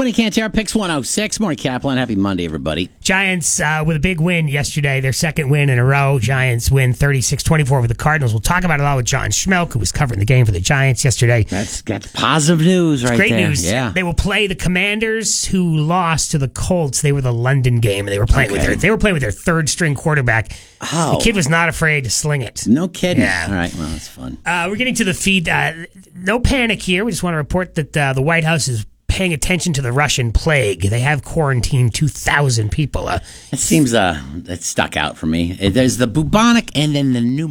Quinny Cantera picks 106. Morning, Kaplan. Happy Monday, everybody. Giants with a big win yesterday, their second win in a row. Giants win 36-24 over the Cardinals. We'll talk about it all with John Schmelk, who was covering the game for the Giants yesterday. That's positive news right there. Great news. Yeah. They will play the Commanders, who lost to the Colts. They were the London game, and they were playing with their third string quarterback. Oh. The kid was not afraid to sling it. No kidding. Yeah. All right. Well, that's fun. We're getting to the feed. No panic here. We just want to report that the White House is paying attention to the Russian plague. They have quarantined 2,000 people. It seems that stuck out for me. There's the bubonic and then the